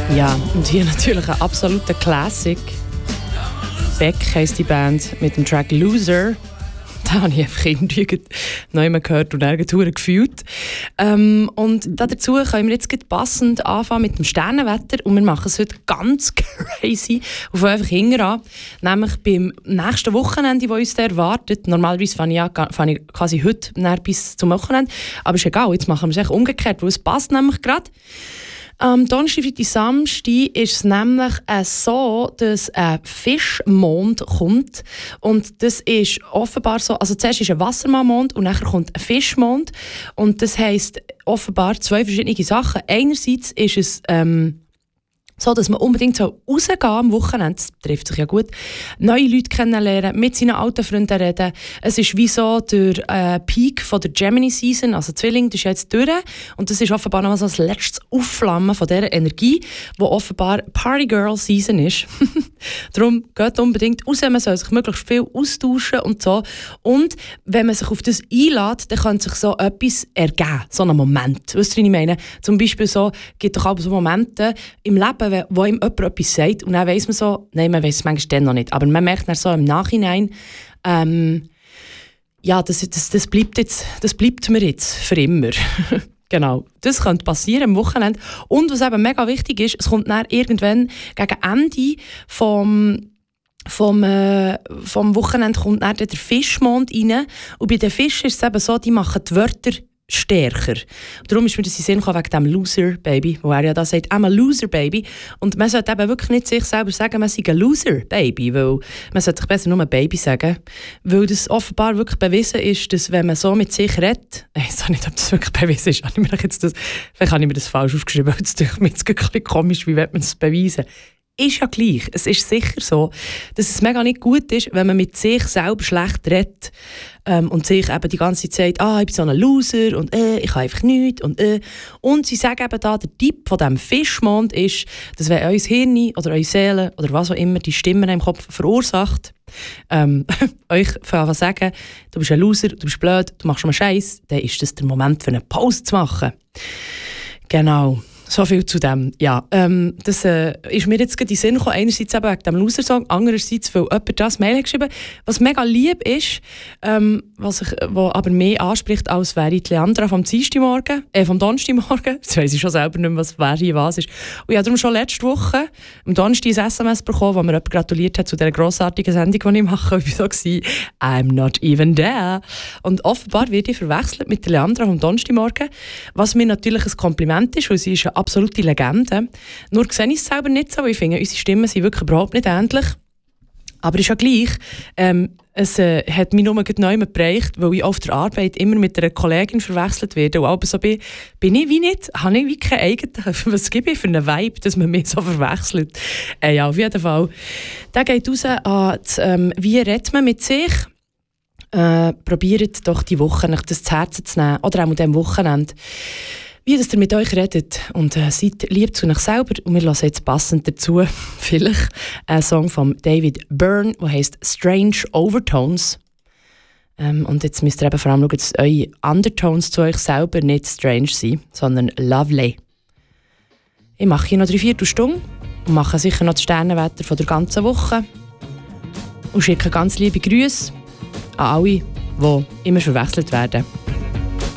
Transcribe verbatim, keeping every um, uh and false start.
Ja, und hier natürlich ein absoluter Classic. Beck heisst die Band mit dem Track «Loser». Da habe ich einfach irgendwie noch immer gehört und irgendwo gefühlt. Ähm, und dazu können wir jetzt passend anfangen mit dem Sternenwetter. Und wir machen es heute ganz crazy auf einfach hinten. Nämlich beim nächsten Wochenende, das uns da erwartet. Normalerweise fange ich, an, fange ich quasi heute bis zum Wochenende. Aber ist egal, jetzt machen wir es umgekehrt, weil es passt nämlich gerade. Am Donnerstag, Freitag, Samstag ist es nämlich äh, so, dass ein Fischmond kommt. Und das ist offenbar so, also zuerst ist ein Wassermannmond und dann kommt ein Fischmond. Und das heisst offenbar zwei verschiedene Sachen. Einerseits ist es ähm, so, dass man unbedingt rausgehen soll am Wochenende, das trifft sich ja gut, neue Leute kennenlernen, mit seinen alten Freunden reden. Es ist wie so der äh, Peak von der Gemini-Season, also Zwilling, das ist jetzt durch. Und das ist offenbar noch so das letzte Aufflammen von dieser Energie, die offenbar Party-Girl-Season ist. Darum geht unbedingt raus, man soll sich möglichst viel austauschen und so. Und wenn man sich auf das einlädt, dann kann sich so etwas ergeben, so ein Moment. Weißt du, was ich meine? Zum Beispiel so, gibt doch auch so Momente im Leben, wo ihm jemand etwas sagt und dann weiss man so, nein, man weiss es manchmal dann noch nicht, aber man merkt dann so im Nachhinein, ähm, ja, das, das, das, bleibt jetzt, das bleibt mir jetzt für immer. Genau, das könnte passieren am Wochenende. Und was eben mega wichtig ist, es kommt dann irgendwann gegen Ende vom Vom, äh, vom Wochenende kommt dann der Fischmond rein. Und bei den Fischen ist es eben so, die machen die Wörter stärker. Darum ist mir das in Sinn gekommen wegen dem Loser Baby, wo er ja da sagt, I'm a Loser Baby. Und man sollte eben wirklich nicht sich selber sagen, man sei ein Loser Baby, weil man sollte sich besser nur ein Baby sagen, weil das offenbar wirklich bewiesen ist, dass wenn man so mit sich redet, ich weiß nicht, ob das wirklich bewiesen ist, habe ich mir jetzt das, vielleicht habe ich mir das falsch aufgeschrieben, weil es durch mich jetzt ein bisschen komisch, wie will man das beweisen? Ist ja gleich. Es ist sicher so, dass es mega nicht gut ist, wenn man mit sich selber schlecht redet ähm, und sich eben die ganze Zeit, ah, ich bin so ein Loser und äh, ich kann einfach nichts und äh. Und sie sagen eben da, der Tipp von diesem Fischmond ist, dass wenn euer Hirn oder eure Seele oder was auch immer die Stimmen im Kopf verursacht, ähm, euch von sagen, du bist ein Loser, du bist blöd, du machst schon mal Scheiß, dann ist das der Moment für eine Pause zu machen. Genau. So viel zu dem. Ja, ähm, das äh, ist mir jetzt gerade in den Sinn gekommen. Einerseits eben wegen dem Loser-Song, andererseits, weil jemand das Mail hat geschrieben, was mega lieb ist, ähm, was, ich, was aber mehr anspricht, als wäre die Leandra vom Dienstagmorgen, äh, vom Donnerstagmorgen. Jetzt weiss ich schon selber nicht mehr, was wer hier was ist. Und ich habe darum schon letzte Woche am Donnerstag ein S M S bekommen, wo mir jemand gratuliert hat zu dieser grossartigen Sendung, die ich mache. Und ich war so, I'm not even there. Und offenbar wird ich verwechselt mit der Leandra vom Donnerstagmorgen, was mir natürlich ein Kompliment ist, weil sie ist eine absolute Legende. Nur sehe ich es selber nicht so, weil ich finde, unsere Stimmen sind wirklich überhaupt nicht ähnlich. Aber es ist ja gleich. Ähm, es äh, hat mich nur neu geprägt, weil ich auf der Arbeit immer mit einer Kollegin verwechselt werde. Und aber so bin, bin ich wie nicht, habe ich wie kein eigenes, was gebe ich für einen Vibe, dass man mich so verwechselt. Äh, ja, auf jeden Fall. Der geht raus an das, ähm, wie redet man mit sich. Äh, probiert doch die Woche nicht das zu Herzen zu nehmen. Oder auch an diesem Wochenende. Wie dass ihr mit euch redet und äh, seid lieb zu euch selber. Und wir hören jetzt passend dazu vielleicht einen Song von David Byrne, der heisst «Strange Overtones». Ähm, und jetzt müsst ihr eben vor allem schauen, dass eure Undertones zu euch selber nicht strange sind, sondern lovely. Ich mache hier noch drei Viertelstunde und mache sicher noch das Sternenwetter von der ganzen Woche und schicke ganz liebe Grüße an alle, die immer verwechselt werden.